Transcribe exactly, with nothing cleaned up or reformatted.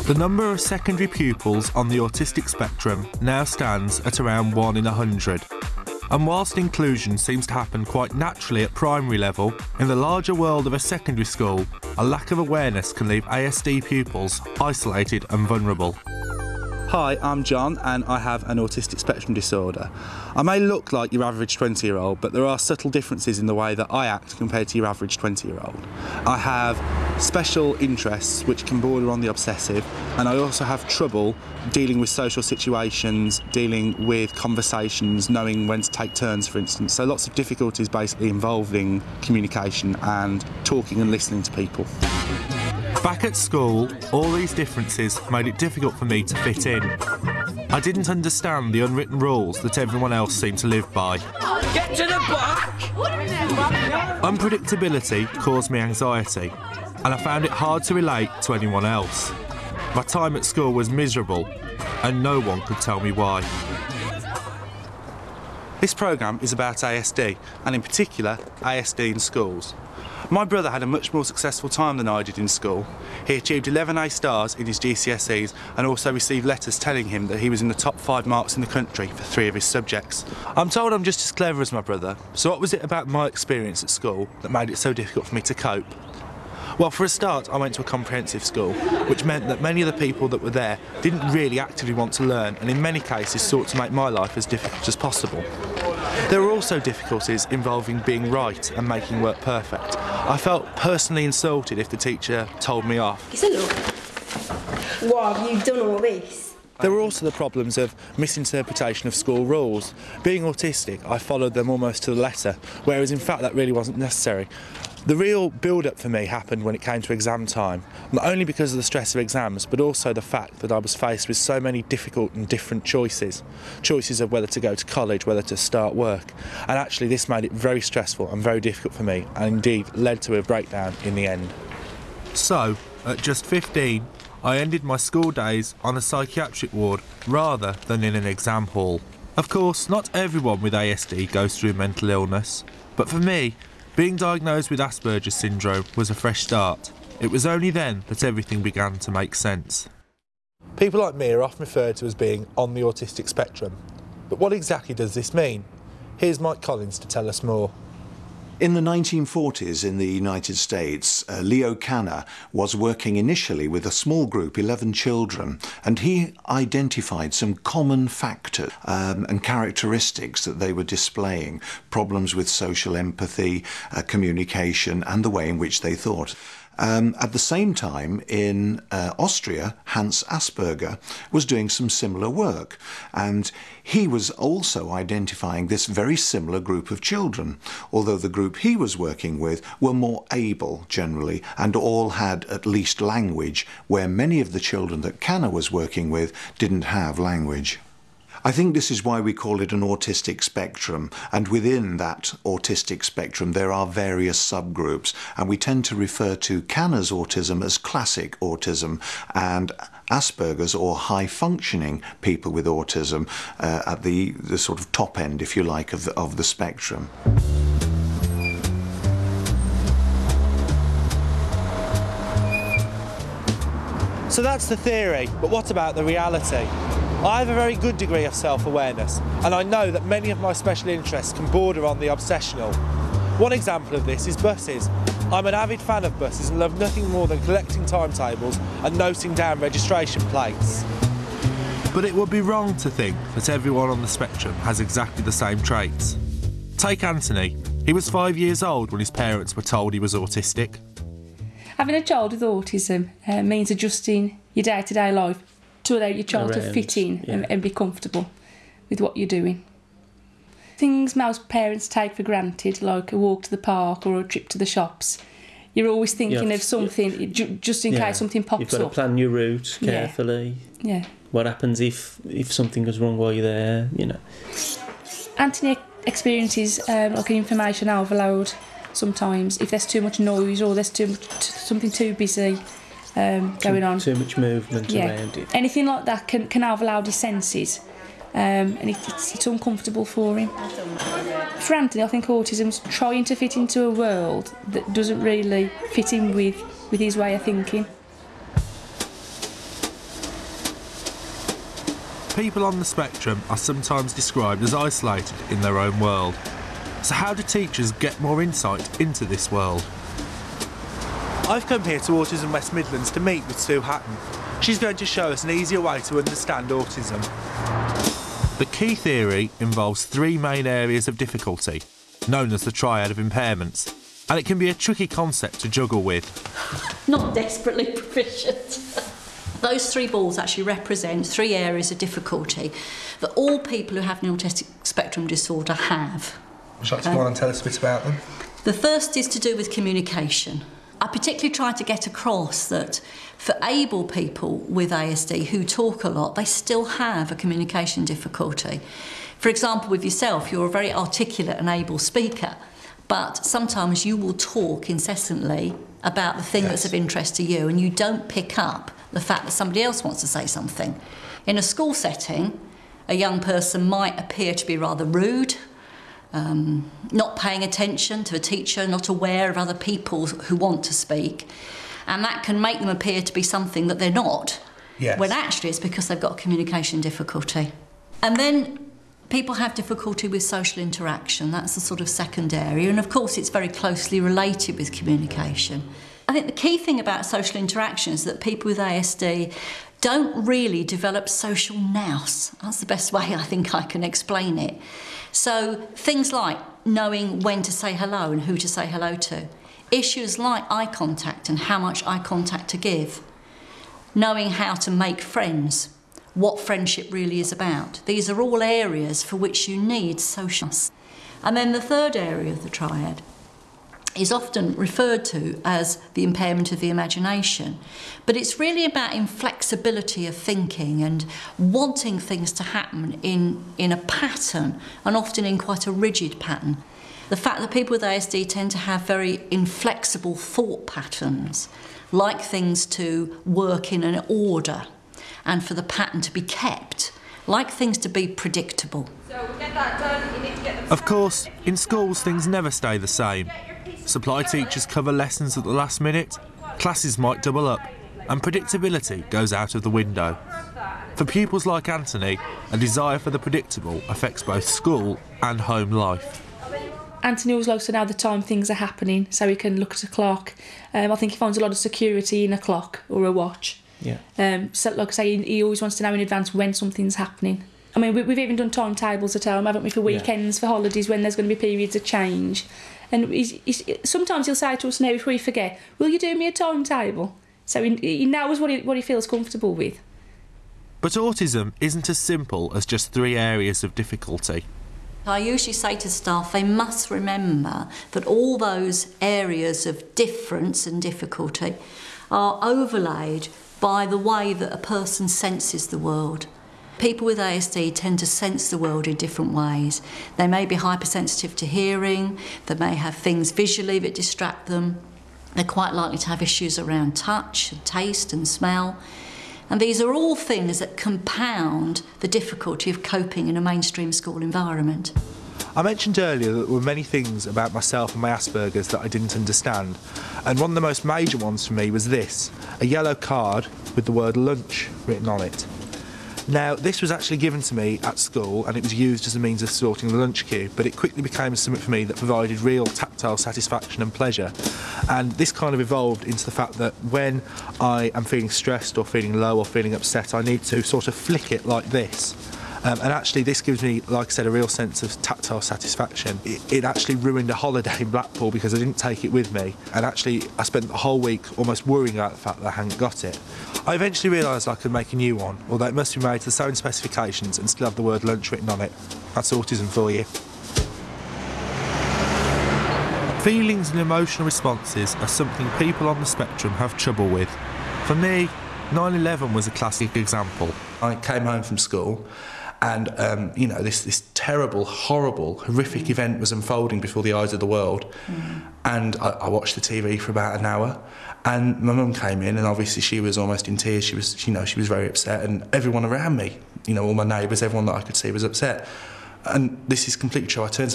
The number of secondary pupils on the autistic spectrum now stands at around one in a hundred. And whilst inclusion seems to happen quite naturally at primary level, in the larger world of a secondary school, a lack of awareness can leave A S D pupils isolated and vulnerable. Hi, I'm John and I have an autistic spectrum disorder. I may look like your average twenty year old, but there are subtle differences in the way that I act compared to your average twenty year old. I have special interests which can border on the obsessive, and I also have trouble dealing with social situations, dealing with conversations, knowing when to take turns, for instance. So lots of difficulties basically involving communication and talking and listening to people. Back at school, all these differences made it difficult for me to fit in. I didn't understand the unwritten rules that everyone else seemed to live by. Get to the back! Unpredictability caused me anxiety, and I found it hard to relate to anyone else. My time at school was miserable, and no one could tell me why. This programme is about A S D, and in particular, A S D in schools. My brother had a much more successful time than I did in school. He achieved eleven A stars in his G C S Es and also received letters telling him that he was in the top five marks in the country for three of his subjects. I'm told I'm just as clever as my brother, so what was it about my experience at school that made it so difficult for me to cope? Well, for a start, I went to a comprehensive school, which meant that many of the people that were there didn't really actively want to learn, and in many cases sought to make my life as difficult as possible. There were also difficulties involving being right and making work perfect. I felt personally insulted if the teacher told me off. It's a look. Why have you done all this? There were also the problems of misinterpretation of school rules. Being autistic, I followed them almost to the letter, whereas in fact that really wasn't necessary. The real build-up for me happened when it came to exam time, not only because of the stress of exams, but also the fact that I was faced with so many difficult and different choices. Choices of whether to go to college, whether to start work. And actually this made it very stressful and very difficult for me, and indeed led to a breakdown in the end. So, at just fifteen, I ended my school days on a psychiatric ward rather than in an exam hall. Of course, not everyone with A S D goes through mental illness, but for me, being diagnosed with Asperger's syndrome was a fresh start. It was only then that everything began to make sense. People like me are often referred to as being on the autistic spectrum. But what exactly does this mean? Here's Mike Collins to tell us more. In the nineteen forties in the United States, uh, Leo Kanner was working initially with a small group, eleven children, and he identified some common factors um, and characteristics that they were displaying, problems with social empathy, uh, communication, and the way in which they thought. Um, at the same time, in uh, Austria, Hans Asperger was doing some similar work, and he was also identifying this very similar group of children, although the group he was working with were more able generally, and all had at least language, where many of the children that Kanner was working with didn't have language. I think this is why we call it an autistic spectrum, and within that autistic spectrum there are various subgroups, and we tend to refer to Kanner's autism as classic autism and Asperger's or high-functioning people with autism uh, at the, the sort of top end, if you like, of the, of the spectrum. So that's the theory, but what about the reality? I have a very good degree of self-awareness, and I know that many of my special interests can border on the obsessional. One example of this is buses. I'm an avid fan of buses and love nothing more than collecting timetables and noting down registration plates. But it would be wrong to think that everyone on the spectrum has exactly the same traits. Take Anthony. He was five years old when his parents were told he was autistic. Having a child with autism uh, means adjusting your day-to-day life to allow your child Around, to fit in yeah. and, and be comfortable with what you're doing. Things most parents take for granted, like a walk to the park or a trip to the shops, you're always thinking yeah. of something, yeah. ju just in yeah. case something pops up. You've got up. to plan your route carefully. Yeah. yeah. What happens if, if something goes wrong while you're there, you know. Anthony experiences um, like an information overload sometimes, if there's too much noise or there's too much, something too busy. Um, going too, on. Too much movement yeah. around it. Anything like that can, can overload his senses, um, and it, it's, it's uncomfortable for him. For Anthony, I think autism's trying to fit into a world that doesn't really fit in with, with his way of thinking. People on the spectrum are sometimes described as isolated in their own world. So how do teachers get more insight into this world? I've come here to Autism West Midlands to meet with Sue Hatton. She's going to show us an easier way to understand autism. The key theory involves three main areas of difficulty, known as the triad of impairments, and it can be a tricky concept to juggle with. Not desperately proficient. Those three balls actually represent three areas of difficulty that all people who have an autistic spectrum disorder have. Would you like to go on and tell us a bit about them? The first is to do with communication. I particularly try to get across that for able people with A S D who talk a lot, they still have a communication difficulty. For example, with yourself, you're a very articulate and able speaker, but sometimes you will talk incessantly about the thing Yes. that's of interest to you and you don't pick up the fact that somebody else wants to say something. In a school setting, a young person might appear to be rather rude, Um, not paying attention to a teacher, not aware of other people who want to speak, and that can make them appear to be something that they're not, Yes. when actually it's because they've got a communication difficulty. And then people have difficulty with social interaction. That's the sort of second area, and of course it's very closely related with communication. I think the key thing about social interaction is that people with A S D don't really develop social nous. That's the best way I think I can explain it. So things like knowing when to say hello and who to say hello to. Issues like eye contact and how much eye contact to give. Knowing how to make friends, what friendship really is about. These are all areas for which you need social. And then the third area of the triad is often referred to as the impairment of the imagination. But it's really about inflexibility of thinking and wanting things to happen in, in a pattern, and often in quite a rigid pattern. The fact that people with A S D tend to have very inflexible thought patterns, like things to work in an order and for the pattern to be kept, like things to be predictable. So we get that done, you need to get the Of course, in schools things never stay the same. Supply teachers cover lessons at the last minute, classes might double up, and predictability goes out of the window. For pupils like Anthony, a desire for the predictable affects both school and home life. Anthony always likes to know the time things are happening, so he can look at a clock. Um, I think he finds a lot of security in a clock or a watch. Yeah. Um, so, like I say, he, he always wants to know in advance when something's happening. I mean, we, we've even done timetables at home, haven't we, for weekends, for holidays, when there's going to be periods of change. And he's, he's, sometimes he'll say to us now, if we forget, will you do me a timetable? So he, he knows what he, what he feels comfortable with. But autism isn't as simple as just three areas of difficulty. I usually say to staff they must remember that all those areas of difference and difficulty are overlaid by the way that a person senses the world. People with A S D tend to sense the world in different ways. They may be hypersensitive to hearing, they may have things visually that distract them, they're quite likely to have issues around touch and taste and smell. And these are all things that compound the difficulty of coping in a mainstream school environment. I mentioned earlier that there were many things about myself and my Asperger's that I didn't understand, and one of the most major ones for me was this, a yellow card with the word lunch written on it. Now, this was actually given to me at school and it was used as a means of sorting the lunch queue, but it quickly became something for me that provided real tactile satisfaction and pleasure. And this kind of evolved into the fact that when I am feeling stressed or feeling low or feeling upset, I need to sort of flick it like this. Um, and actually this gives me, like I said, a real sense of tactile satisfaction. It, it actually ruined a holiday in Blackpool because I didn't take it with me, and actually I spent the whole week almost worrying about the fact that I hadn't got it. I eventually realised I could make a new one, although it must be made to the same specifications and still have the word lunch written on it. That's autism for you. Feelings and emotional responses are something people on the spectrum have trouble with. For me, nine eleven was a classic example. I came home from school and, um, you know, this, this terrible, horrible, horrific event was unfolding before the eyes of the world. Mm. And I, I watched the T V for about an hour, and my mum came in, and obviously she was almost in tears. She was, you know, she was very upset, and everyone around me, you know, all my neighbours, everyone that I could see was upset. And this is completely true. I turned to